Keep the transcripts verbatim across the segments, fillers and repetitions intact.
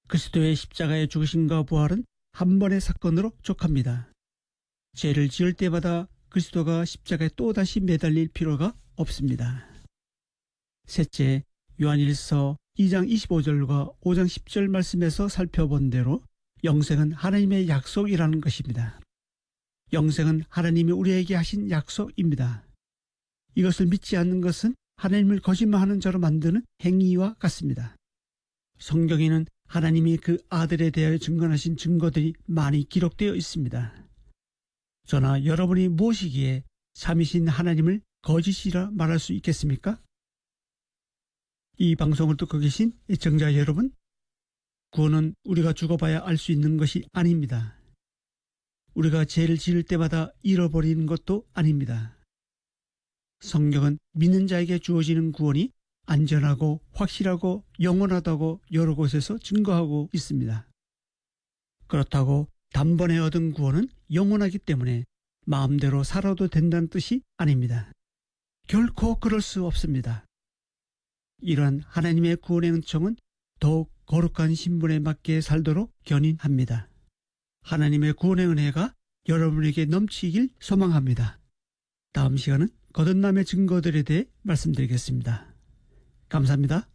그리스도의 십자가의 죽으심과 부활은 한 번의 사건으로 족합니다. 죄를 지을 때마다 그리스도가 십자가에 또다시 매달릴 필요가 없습니다. 셋째, 요한일서 이 장 이십오 절과 오 장 십 절 말씀에서 살펴본 대로 영생은 하나님의 약속이라는 것입니다. 영생은 하나님이 우리에게 하신 약속입니다. 이것을 믿지 않는 것은 하나님을 거짓말하는 자로 만드는 행위와 같습니다. 성경에는 하나님이 그 아들에 대하여 증언하신 증거들이 많이 기록되어 있습니다. 저나 여러분이 무엇이기에 참이신 하나님을 거짓이라 말할 수 있겠습니까? 이 방송을 듣고 계신 애청자 여러분, 구원은 우리가 죽어봐야 알 수 있는 것이 아닙니다. 우리가 죄를 지을 때마다 잃어버리는 것도 아닙니다. 성경은 믿는 자에게 주어지는 구원이 안전하고 확실하고 영원하다고 여러 곳에서 증거하고 있습니다. 그렇다고 단번에 얻은 구원은 영원하기 때문에 마음대로 살아도 된다는 뜻이 아닙니다. 결코 그럴 수 없습니다. 이러한 하나님의 구원의 은총은 더욱 거룩한 신분에 맞게 살도록 견인합니다. 하나님의 구원의 은혜가 여러분에게 넘치길 소망합니다. 다음 시간은 거듭남의 증거들에 대해 말씀드리겠습니다. 감사합니다.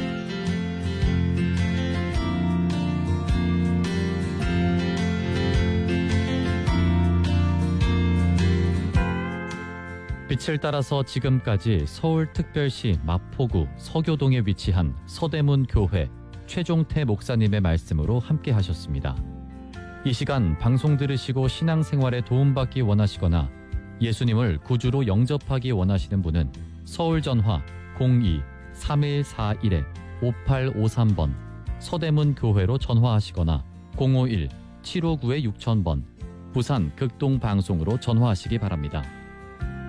빛을 따라서 지금까지 서울특별시 마포구 서교동에 위치한 서대문 교회 최종태 목사님의 말씀으로 함께 하셨습니다. 이 시간 방송 들으시고 신앙생활에 도움받기 원하시거나 예수님을 구주로 영접하기 원하시는 분은 서울전화 공이 삼일사일 오팔오삼 번 서대문 교회로 전화하시거나 공오일 칠오구 육천 번 부산 극동방송으로 전화하시기 바랍니다.